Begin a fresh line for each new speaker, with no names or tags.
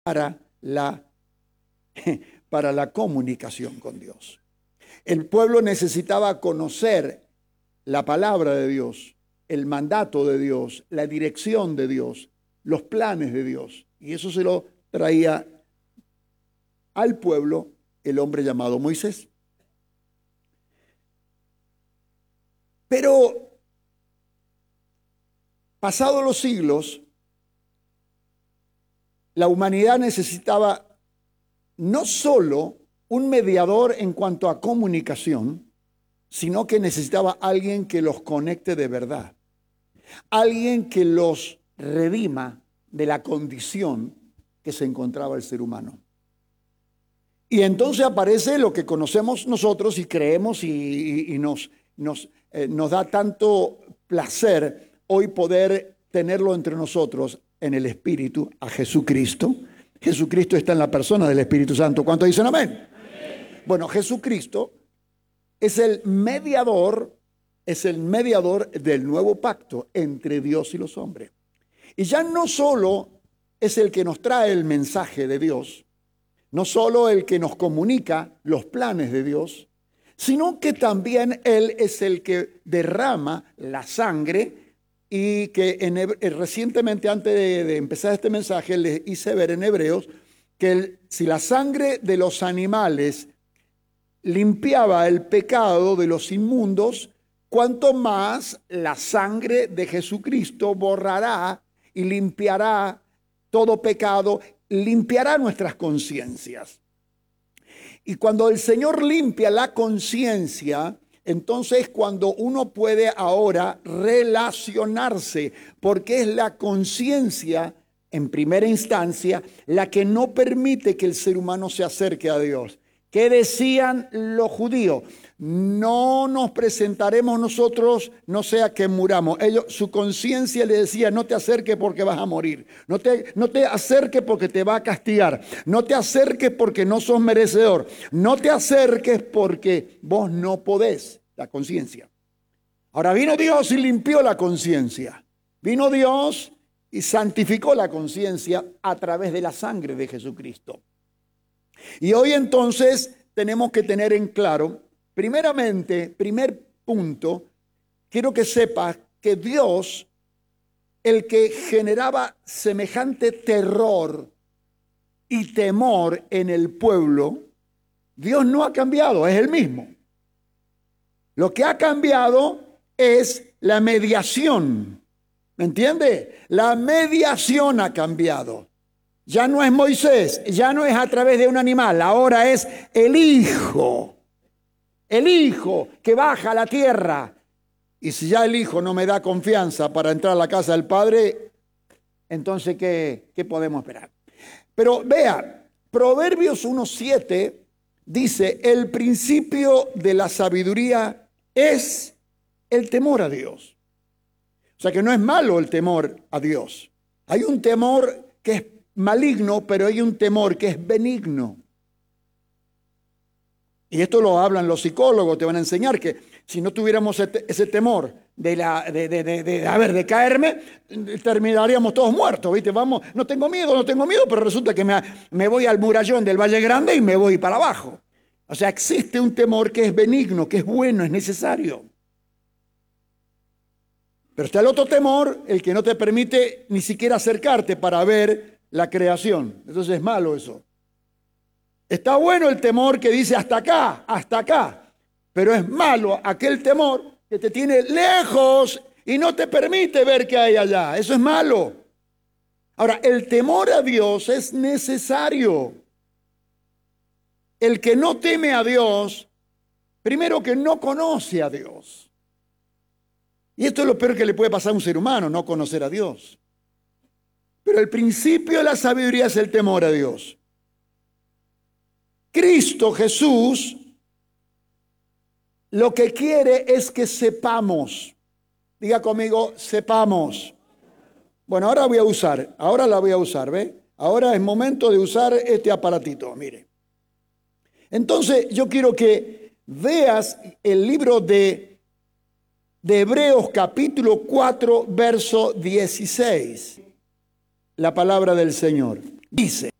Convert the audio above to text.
para la comunicación con Dios. El pueblo necesitaba conocer la palabra de Dios, el mandato de Dios, la dirección de Dios, los planes de Dios. Y eso se lo traía al pueblo el hombre llamado Moisés. Pero pasados los siglos, la humanidad necesitaba no solo un mediador en cuanto a comunicación, sino que necesitaba alguien que los conecte de verdad. Alguien que los redima de la condición que se encontraba el ser humano. Y entonces aparece lo que conocemos nosotros y creemos y nos da tanto placer hoy poder tenerlo entre nosotros en el Espíritu, a Jesucristo. Jesucristo está en la persona del Espíritu Santo. ¿Cuántos dicen amén? Amén. Bueno, Jesucristo es el mediador del nuevo pacto entre Dios y los hombres. Y ya no solo es el que nos trae el mensaje de Dios, no solo el que nos comunica los planes de Dios, sino que también Él es el que derrama la sangre. Y que recientemente, antes de empezar este mensaje, les hice ver en Hebreos que si la sangre de los animales limpiaba el pecado de los inmundos, cuanto más la sangre de Jesucristo borrará y limpiará todo pecado, limpiará nuestras conciencias. Y cuando el Señor limpia la conciencia, entonces cuando uno puede ahora relacionarse, porque es la conciencia, en primera instancia, la que no permite que el ser humano se acerque a Dios. ¿Qué decían los judíos? No nos presentaremos nosotros, no sea que muramos. Su conciencia le decía, no te acerques porque vas a morir. No te acerques porque te va a castigar. No te acerques porque no sos merecedor. No te acerques porque vos no podés. La conciencia. Ahora vino Dios y limpió la conciencia. Vino Dios y santificó la conciencia a través de la sangre de Jesucristo. Y hoy entonces tenemos que tener en claro, primeramente, primer punto, quiero que sepas que Dios, el que generaba semejante terror y temor en el pueblo, Dios no ha cambiado, es el mismo. Lo que ha cambiado es la mediación. ¿Me entiende? La mediación ha cambiado. Ya no es Moisés, ya no es a través de un animal, ahora es el Hijo. El Hijo que baja a la tierra. Y si ya el Hijo no me da confianza para entrar a la casa del Padre, entonces ¿qué podemos esperar? Pero vea, Proverbios 1:7 dice, el principio de la sabiduría es el temor a Dios. O sea que no es malo el temor a Dios. Hay un temor que es maligno, pero hay un temor que es benigno. Y esto lo hablan los psicólogos, te van a enseñar que si no tuviéramos ese temor de caerme, terminaríamos todos muertos, ¿viste? Vamos, no tengo miedo, pero resulta que me voy al murallón del Valle Grande y me voy para abajo. O sea, existe un temor que es benigno, que es bueno, es necesario. Pero está el otro temor, el que no te permite ni siquiera acercarte para ver la creación. Entonces es malo eso. Está bueno el temor que dice hasta acá. Pero es malo aquel temor que te tiene lejos y no te permite ver qué hay allá. Eso es malo. Ahora, el temor a Dios es necesario. El que no teme a Dios, primero que no conoce a Dios. Y esto es lo peor que le puede pasar a un ser humano, no conocer a Dios. Pero el principio de la sabiduría es el temor a Dios. Cristo Jesús lo que quiere es que sepamos. Diga conmigo, sepamos. Bueno, ahora la voy a usar, ¿ve? Ahora es momento de usar este aparatito, mire. Entonces yo quiero que veas el libro de Hebreos capítulo 4, verso 16. La palabra del Señor dice,